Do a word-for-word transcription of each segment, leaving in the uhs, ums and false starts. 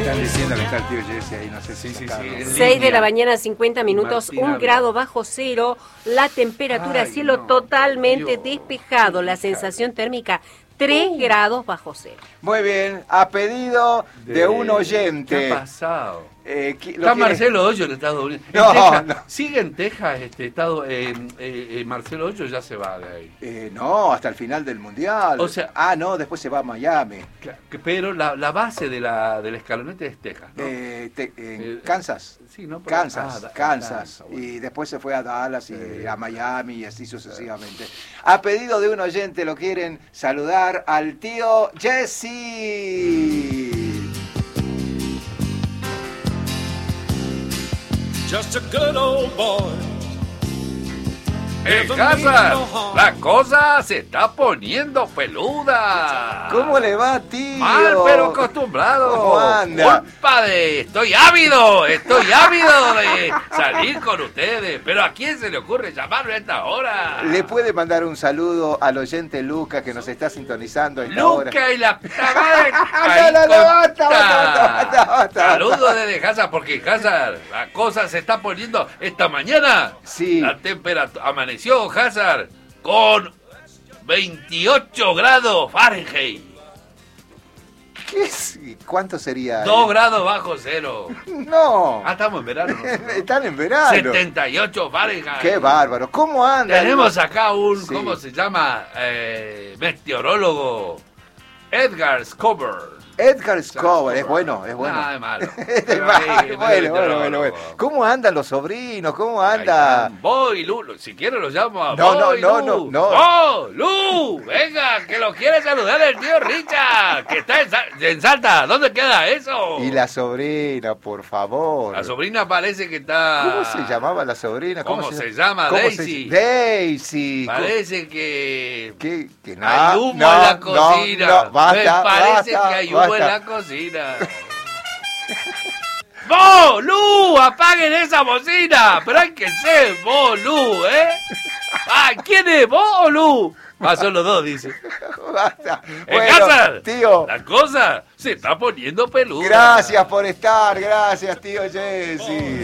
están diciendo que está el tío Jesse ahí, no sé si Sí, sí, está, sí, ¿no? en seis de línea. la mañana, cincuenta minutos, Martina un Ávila. grado bajo cero, la temperatura, Ay, cielo no, totalmente Dios, despejado, la qué sensación térmica tres grados bajo cero. Muy bien, a pedido de, un oyente. ¿Qué ha pasado? Eh, ¿qui- lo Está quiere? Marcelo Hoyo en Estados Unidos. En No, Texas. no. Sigue en Texas, este estado, eh, eh, eh, Marcelo Hoyo ya se va de ahí. Eh, no, hasta el final del mundial. O sea- ah, no, después se va a Miami. Claro, que- Pero la, la base de la, del escalonete es Texas, ¿no? Eh, te- en Eh, Kansas. Sí, ¿no? Pero- Kansas, ah, da- Kansas. Kansas, bueno. Y después se fue a Dallas y Sí. a Miami y así sucesivamente. A pedido de un oyente lo quieren saludar al tío Jesse. Just a good old boy. En casa, la cosa se está poniendo peluda. ¿Cómo le va, tío? Mal, pero acostumbrado. ¿Cómo anda? Culpa de... Estoy ávido, estoy ávido de salir con ustedes. Pero ¿a quién se le ocurre llamarme a esta hora? ¿Le puede mandar un saludo al oyente Luca que nos está sintonizando a esta hora? Luca y la puta madre. No, no, no, basta, basta, basta, basta. Saludos desde Hazard, porque en Hazard la cosa se está poniendo esta mañana. Sí. La temperatura amaneció Hazard con veintiocho grados Fahrenheit. ¿Qué es? ¿Cuánto sería? dos grados bajo cero. No. Ah, estamos en verano. ¿no? Están en verano. setenta y ocho Fahrenheit. Qué bárbaro. ¿Cómo anda? Tenemos acá un, Sí. ¿cómo se llama? Eh, meteorólogo. Edgar Scober. Edgar Scobar, es bueno, es bueno. Nada de malo. Es Pero ahí, bueno, no bueno, es bueno, bueno, bueno. ¿Cómo andan los sobrinos? ¿Cómo anda? Ahí están. Voy, Lu. Si quiere lo llamo a No, no, Voy, no, Lu. no, no. ¡Oh, Lu! Venga, que lo quiere saludar el tío Richard, que está en, Sa- en Salta. ¿Dónde queda eso? Y la sobrina, por favor. La sobrina parece que está... ¿Cómo se llamaba la sobrina? ¿Cómo se llama? ¿Cómo Daisy. se- Daisy. Parece que... ¿Qué? Que no, Hay humo no, en la no, cocina. no, basta, Me parece basta, que hay humo basta. en la cocina. ¡Vos, Lu! ¡Apaguen esa bocina! Pero hay que ser vos, Lu, ¿eh? Ah, ¿quién es? ¿Vos o Lu? Ah, son los dos, dice. Basta. En Bueno, casa, tío, la cosa se está poniendo peluda. gracias por estar, gracias, tío Jesse.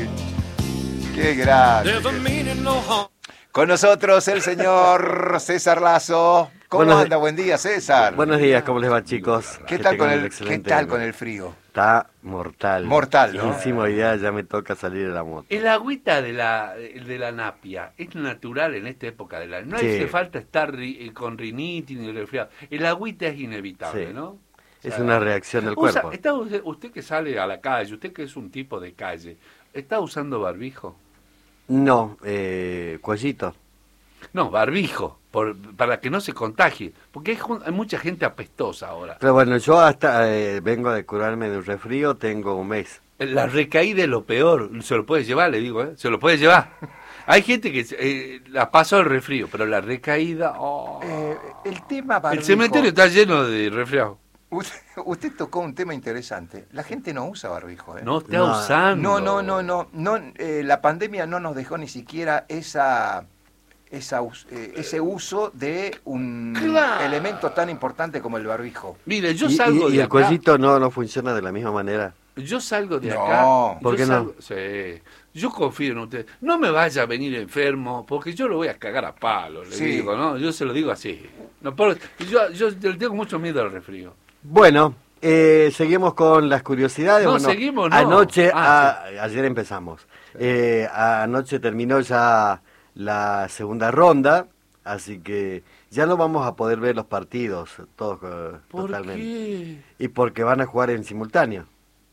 Qué grande. Never meaning no harm. Con nosotros el señor César Lazo. ¿Cómo Buenos anda? Buen día, César. Buenos días, ¿cómo les va, chicos? ¿Qué Que tal con tengan un el, ¿qué excelente tal año. con el frío? Está mortal. Mortal, ¿no? Y encima hoy día ya me toca salir de la moto. El agüita de la, de la napia es natural en esta época del año. No Sí. hace falta estar ri- con rinitis ni resfriado. El agüita es inevitable, Sí. ¿no? Es O sea, una reacción del usa- cuerpo. está usted, usted que sale a la calle, usted que es un tipo de calle, ¿está usando barbijo? No, eh, cuellito. No, barbijo, por, para que no se contagie. Porque hay, jun- hay mucha gente apestosa ahora. Pero bueno, yo hasta eh, vengo de curarme de un resfrío, tengo un mes. La recaída es lo peor. Se lo puede llevar, le digo, ¿eh? Se lo puede llevar. Hay gente que eh, la pasó el resfrío, pero la recaída... oh. Eh, el tema El barbijo. cementerio está lleno de resfriados. Usted, usted tocó un tema interesante. La gente no usa barbijo, ¿eh? No está No. usando. No, no, no, no. no eh, la pandemia no nos dejó ni siquiera esa, esa us- eh, ese uso de un Claro. elemento tan importante como el barbijo. Mire, yo y, salgo y- y de el acá. cuellito no, no funciona de la misma manera. Yo salgo de No. acá. ¿Por yo qué no? salgo- Sí. Yo confío en usted. No me vaya a venir enfermo, porque yo lo voy a cagar a palo, le Sí. digo, ¿no? Yo se lo digo así. No, por- yo, yo le tengo mucho miedo al resfrío. Bueno, eh, seguimos con las curiosidades. No, bueno, seguimos, no. Anoche, Ah, a- ayer empezamos. Eh, anoche terminó ya la segunda ronda, así que ya no vamos a poder ver los partidos todos eh, ¿Por totalmente. qué? Y porque van a jugar en simultáneo.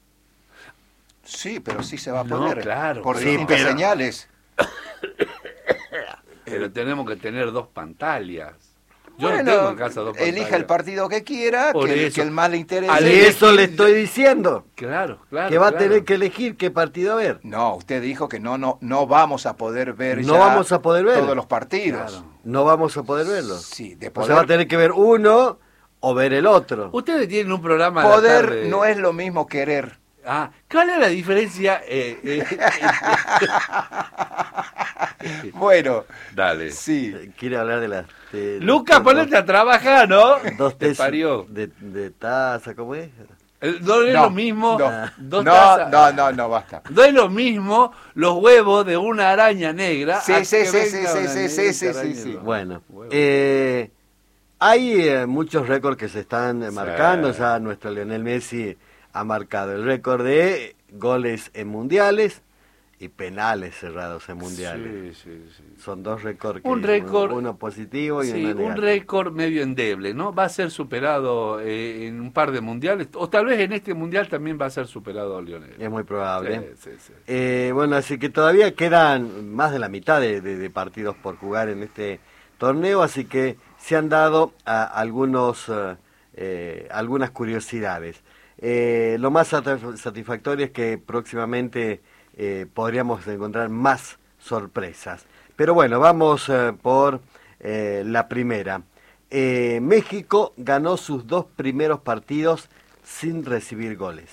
Sí, pero sí se va a No, poder. claro. Por Sí, distintas pero- señales. Pero tenemos que tener dos pantallas. Yo no Bueno, tengo en casa dos pantallas. elija el partido que quiera, Por que, eso. que el más le interese. Al Y elegir- eso le estoy diciendo, Claro, claro. que va claro. a tener que elegir qué partido ver. No, usted dijo que no, no, no vamos a poder ver No ya vamos a poder ver. todos los partidos. Claro. No vamos a poder verlo. Sí, de O poder. sea, va a tener que ver uno o ver el otro. Ustedes tienen un programa a la Poder tarde. no es lo mismo querer. Ah, ¿cuál es la diferencia? Eh, eh, Bueno, Dale. sí. Eh, Quiere hablar de las... de los Lucas, dos- ponete a trabajar, ¿no? Dos Te test parió. de, de taza, ¿cómo es? El- No es No, lo mismo. No, dos no, tazas- no, no, no, basta. No es lo mismo los huevos de una araña negra. Sí, a sí, que sí, venga sí, una sí, sí, sí, negrita sí, araña sí. roja. Bueno, Huevo. eh, hay eh, muchos récords que se están eh, Sí. marcando. Ya nuestro Lionel Messi ha marcado el récord de goles en mundiales y penales cerrados en mundiales. Sí, sí, sí. Son dos récords, que- Un récord- uno positivo y Sí, uno un negativo. récord medio endeble, ¿no? Va a ser superado eh, en un par de mundiales, o tal vez en este mundial también va a ser superado Lionel. Es muy probable. Sí, sí, sí. Eh, bueno, así que todavía quedan más de la mitad de, de- de partidos por jugar en este torneo, así que se han dado a, algunos eh, eh, algunas curiosidades. Eh, lo más satisf- satisfactorio es que próximamente eh, podríamos encontrar más sorpresas. Pero bueno, vamos eh, por eh, la primera. Eh, México ganó sus dos primeros partidos sin recibir goles.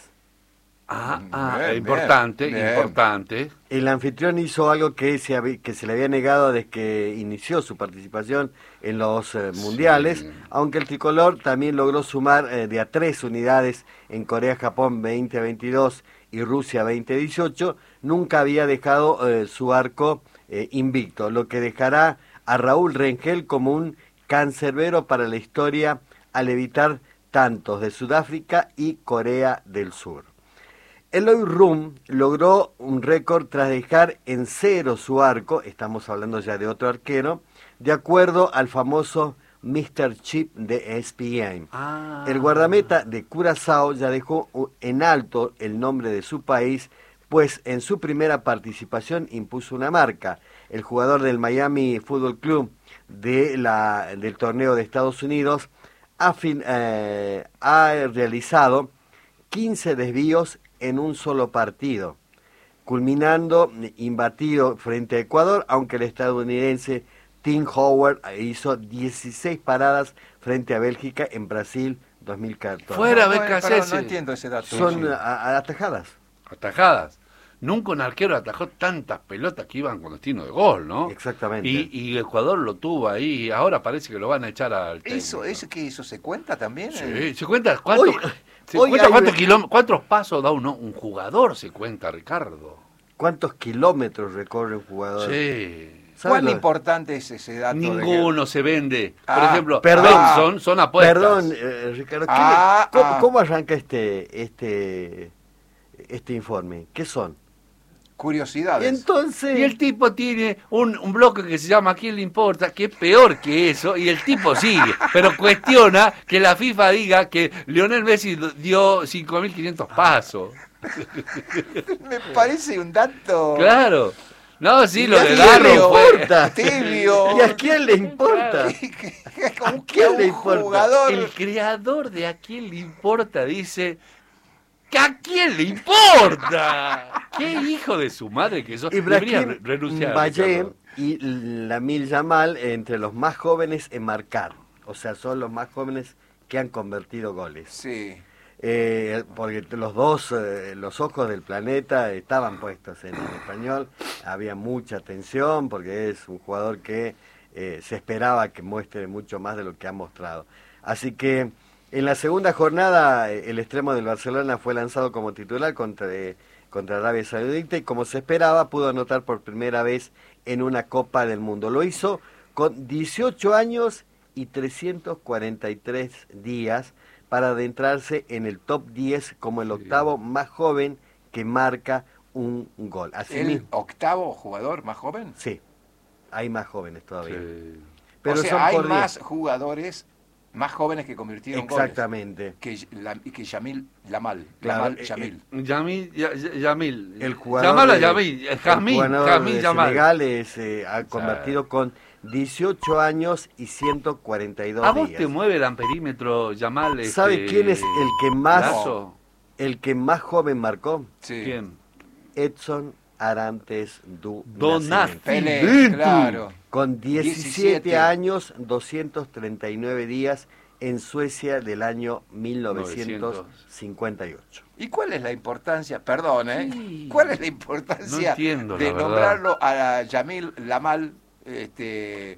Ah, ah, Bien, importante, bien, bien. importante. El anfitrión hizo algo que se, habí- que se le había negado desde que inició su participación en los eh, mundiales, aunque el tricolor también logró sumar eh, de a tres unidades en Corea-Japón veinte veintidós y Rusia veinte dieciocho, nunca había dejado eh, su arco eh, invicto, lo que dejará a Raúl Rengel como un cancerbero para la historia al evitar tantos de Sudáfrica y Corea del Sur. Eloy Rum logró un récord tras dejar en cero su arco, estamos hablando ya de otro arquero, de acuerdo al famoso mister Chip de E S P N. Ah. El guardameta de Curazao ya dejó u- en alto el nombre de su país, pues en su primera participación impuso una marca. El jugador del Miami Football Club de la, del torneo de Estados Unidos ha, fin- eh, ha realizado quince desvíos en un solo partido, culminando imbatido frente a Ecuador, aunque el estadounidense Tim Howard hizo dieciséis paradas frente a Bélgica en Brasil dos mil catorce. Fuera, No, no, B K C perdón, S. no entiendo ese dato. Son Sí. a- a- atajadas. Atajadas. Nunca un arquero atajó tantas pelotas que iban con destino de gol, ¿no? Exactamente. Y, y Ecuador lo tuvo ahí, y ahora parece que lo van a echar al técnico. ¿Eso, eso, qué, ¿Eso se cuenta también? Sí, ¿se cuenta cuánto, Hoy- se hoy cuenta hay cuántos, una- kilómetros- cuántos pasos da uno, un jugador? Se cuenta, Ricardo. ¿Cuántos kilómetros recorre un jugador? Sí. ¿Sabes ¿Cuán lo- importante es ese dato? de que- Ninguno se vende. Por Ah, ejemplo, perdón. Benson son apuestas. Perdón, eh, Ricardo, ¿qué Ah, le- ¿cómo, ah. cómo arranca este, este, este informe? ¿Qué son? Curiosidades. Entonces, Y el tipo tiene un, un bloque que se llama ¿A quién le importa? Que es peor que eso, y el tipo sigue, pero cuestiona que la FIFA diga que Lionel Messi dio cinco mil quinientos pasos. Me parece un dato Claro. No, sí, lo ¿Y a de quién le Darro fue... importa? tibio. ¿Y a quién le importa? Como ¿A que quién un le importa? jugador... El creador de ¿A quién le importa? Dice... ¿Que ¿A quién le importa? ¡Qué hijo de su madre que sos! Debería Ibrahim re- renunciar. Valle Ricardo. y Lamil Yamal entre los más jóvenes en marcar. O sea, son los más jóvenes que han convertido goles. Sí. Eh, porque los dos, eh, los ojos del planeta estaban puestos en el español. Había mucha tensión porque es un jugador que eh, se esperaba que muestre mucho más de lo que ha mostrado. Así que en la segunda jornada eh, el extremo del Barcelona fue lanzado como titular contra, eh, contra Arabia Saudita y como se esperaba pudo anotar por primera vez en una Copa del Mundo. Lo hizo con dieciocho años y trescientos cuarenta y tres días para adentrarse en el top diez como el octavo más joven que marca un gol. Así ¿El mismo, octavo jugador más joven? sí, hay más jóvenes todavía. Sí. Pero o sea, son hay por diez. más jugadores más jóvenes que convirtieron Exactamente. goles. Que, la, que Yamil Lamal. Claro, Lamal eh, Yamil. Yamil, Ya- Ya- Yamil. El jugador Llamalo a de- Yamil, el Jamil, jugador Jamil de Yamal. Senegal es, eh, ha convertido con dieciocho años y ciento cuarenta y dos ¿A vos días. te mueve el amperímetro, Yamal? ¿Sabe este, quién es el que más Lazo? el que más joven marcó? Sí. ¿Quién? Edson Arantes du Do Nascimento. Pelé, Fidel. claro. Con diecisiete, diecisiete. años, doscientos treinta y nueve días en Suecia del año mil novecientos cincuenta y ocho. ¿Y cuál es la importancia, perdón, eh? Sí. ¿Cuál es la No importancia entiendo, de la verdad. nombrarlo a Yamil Lamal este,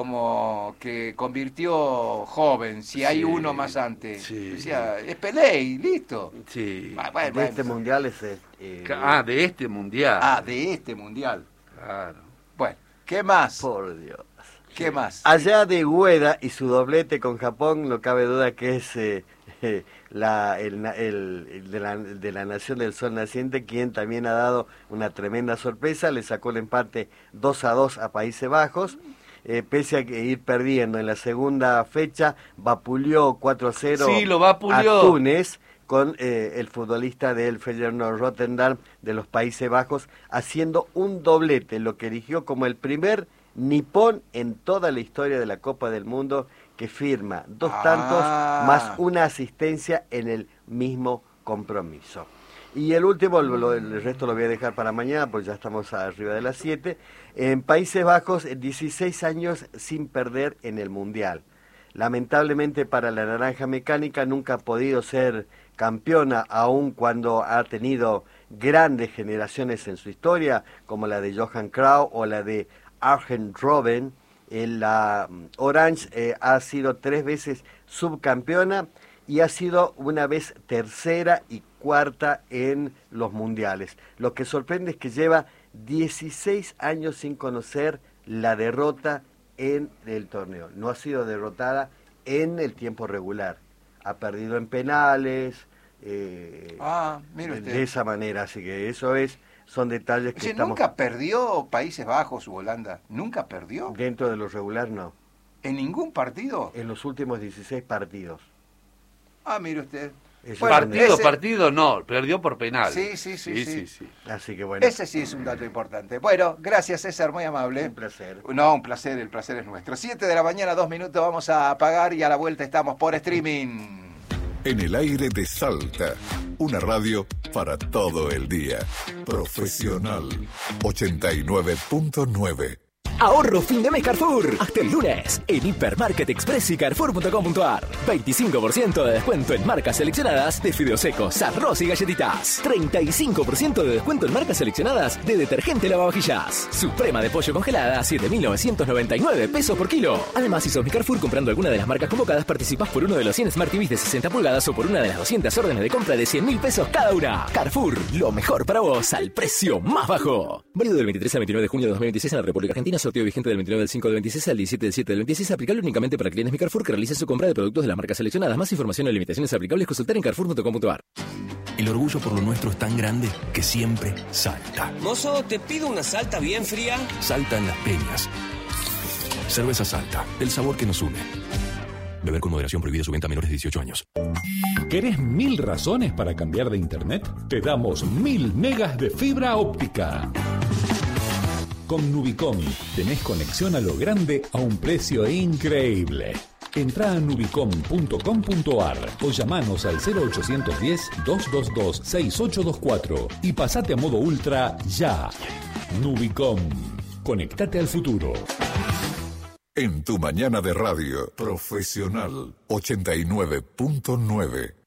como que convirtió joven, si hay Sí, uno más antes. sí. Decía, es Pelé y listo. Sí. Ah, bueno, De bueno. este mundial es... eh, Ah, de este mundial. Ah, de este mundial. Claro. Bueno, ¿qué más? por Dios. ¿Qué más? Allá de Ueda y su doblete con Japón, no cabe duda que es eh, eh, la, el, na- el- el de, la, de la Nación del Sol Naciente, quien también ha dado una tremenda sorpresa, le sacó el empate dos a dos a Países Bajos, eh, pese a que ir perdiendo en la segunda fecha, vapuleó cuatro a cero Sí, lo vapuleó. a Túnez, con eh, el futbolista del Feyenoord Rotterdam de los Países Bajos, haciendo un doblete, lo que eligió como el primer nipón en toda la historia de la Copa del Mundo, que firma dos Ah. tantos más una asistencia en el mismo compromiso. Y el último, lo- lo- el resto lo voy a dejar para mañana, pues ya estamos arriba de las siete. En Países Bajos, dieciséis años sin perder en el Mundial. Lamentablemente para la Naranja Mecánica nunca ha podido ser campeona, aun cuando ha tenido grandes generaciones en su historia, como la de Johan Cruyff o la de Arjen Robben. En la mm, Orange eh, ha sido tres veces subcampeona y ha sido una vez tercera y cuarta en los mundiales. Lo que sorprende es que lleva dieciséis años sin conocer la derrota en el torneo. No ha sido derrotada en el tiempo regular. Ha perdido en penales, eh, Ah, mire de, usted. de esa manera. Así que eso es, son detalles que Dice, estamos... ¿nunca perdió Países Bajos u Holanda? ¿Nunca perdió? Dentro de lo regular, no. ¿En ningún partido? En los últimos dieciséis partidos. Ah, mire usted. Eso Bueno, partido, ese- partido no, perdió por penal. Sí, sí, sí, sí. Así que bueno, Ese sí es un dato importante. Bueno, gracias César, muy amable. un placer. No, un placer, el placer es nuestro. Siete de la mañana, dos minutos, vamos a apagar y a la vuelta estamos por streaming. En el aire de Salta, una radio para todo el día. Profesional ochenta y nueve punto nueve. Ahorro fin de mes Carrefour. Hasta el lunes en Hipermarket Express y Carrefour punto com punto ar. veinticinco por ciento de descuento en marcas seleccionadas de fideos secos, arroz y galletitas. treinta y cinco por ciento de descuento en marcas seleccionadas de detergente lavavajillas. Suprema de pollo congelada a siete mil novecientos noventa y nueve pesos por kilo. Además, si sos mi Carrefour comprando alguna de las marcas convocadas, participás por uno de los cien Smart T Vs de sesenta pulgadas o por una de las doscientas órdenes de compra de cien mil pesos cada una. Carrefour, lo mejor para vos al precio más bajo. Válido del veintitrés al veintinueve de junio de dos mil veintiséis en la República Argentina. Sorteo vigente del veintinueve del cinco del veintiséis al diecisiete del siete del veintiséis. Aplicable únicamente para clientes Mi Carrefour que realicen su compra de productos de las marcas seleccionadas. Más información y limitaciones aplicables consultar en carrefour punto com punto ar. El orgullo por lo nuestro es tan grande que siempre salta. Mozo, te pido una salta bien fría. Salta en las peñas. Cerveza Salta, el sabor que nos une. Beber con moderación, prohibida su venta a menores de dieciocho años. ¿Querés mil razones para cambiar de internet? Te damos mil megas de fibra óptica. Con Nubicom tenés conexión a lo grande a un precio increíble. Entrá a nubicom punto com punto ar o llamanos al cero ochocientos diez, doscientos veintidós, sesenta y ocho veinticuatro y pasate a modo ultra ya. Nubicom. Conectate al futuro. En tu mañana de radio, Profesional ochenta y nueve punto nueve.